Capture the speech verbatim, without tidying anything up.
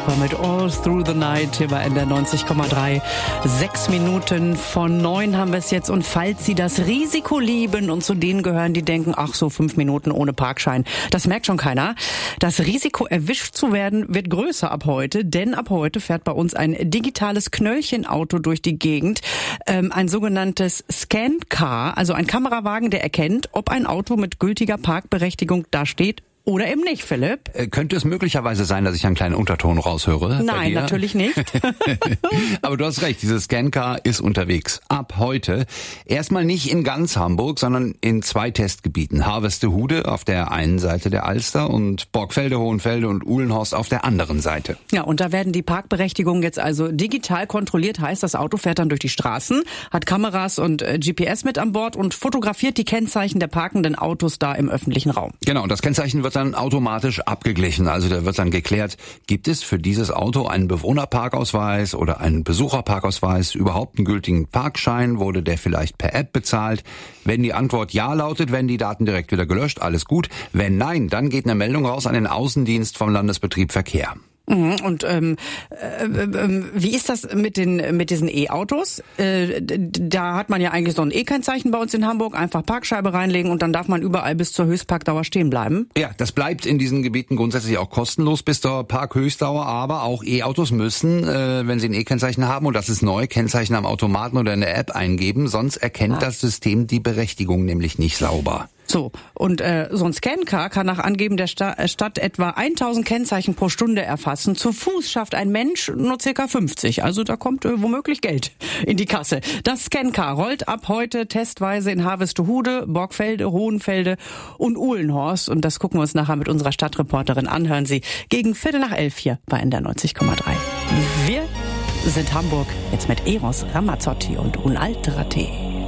Super mit All Through the Night hier bei N D R neunzig Komma drei. Sechs Minuten von neun haben wir es jetzt. Und falls Sie das Risiko lieben und zu denen gehören, die denken, ach so, fünf Minuten ohne Parkschein, das merkt schon keiner. Das Risiko, erwischt zu werden, wird größer ab heute, denn ab heute fährt bei uns ein digitales Knöllchenauto durch die Gegend. Ähm, ein sogenanntes Scan-Car, also ein Kamerawagen, der erkennt, ob ein Auto mit gültiger Parkberechtigung da steht oder eben nicht, Philipp. Äh, könnte es möglicherweise sein, dass ich einen kleinen Unterton raushöre? Nein, natürlich nicht. Aber du hast recht, dieses Scan-Car ist unterwegs. Ab heute. Erstmal nicht in ganz Hamburg, sondern in zwei Testgebieten. Harvestehude auf der einen Seite der Alster und Borgfelde, Hohenfelde und Uhlenhorst auf der anderen Seite. Ja, und da werden die Parkberechtigungen jetzt also digital kontrolliert. Heißt, das Auto fährt dann durch die Straßen, hat Kameras und äh, G P S mit an Bord und fotografiert die Kennzeichen der parkenden Autos da im öffentlichen Raum. Genau, und das Kennzeichen wird dann automatisch abgeglichen. Also da wird dann geklärt, gibt es für dieses Auto einen Bewohnerparkausweis oder einen Besucherparkausweis, überhaupt einen gültigen Parkschein, wurde der vielleicht per App bezahlt? Wenn die Antwort ja lautet, werden die Daten direkt wieder gelöscht, alles gut. Wenn nein, dann geht eine Meldung raus an den Außendienst vom Landesbetrieb Verkehr. Und ähm, äh, äh, wie ist das mit den mit diesen E-Autos? Äh, da hat man ja eigentlich so ein E-Kennzeichen bei uns in Hamburg, einfach Parkscheibe reinlegen und dann darf man überall bis zur Höchstparkdauer stehen bleiben. Ja, das bleibt in diesen Gebieten grundsätzlich auch kostenlos bis zur Parkhöchstdauer, aber auch E-Autos müssen, äh, wenn sie ein E-Kennzeichen haben, und das ist neu, Kennzeichen am Automaten oder in der App eingeben, sonst erkennt ah. das System die Berechtigung nämlich nicht sauber. So, und äh, so ein Scan-Car kann nach Angeben der Sta- Stadt etwa tausend Kennzeichen pro Stunde erfassen. Zu Fuß schafft ein Mensch nur circa fünfzig. Also da kommt äh, womöglich Geld in die Kasse. Das Scan-Car rollt ab heute testweise in Harvestehude, Borgfelde, Hohenfelde und Uhlenhorst. Und das gucken wir uns nachher mit unserer Stadtreporterin an. Hören Sie gegen Viertel nach elf hier bei N D R neunzig Komma drei. Wir sind Hamburg, jetzt mit Eros Ramazzotti und Un'altra Te.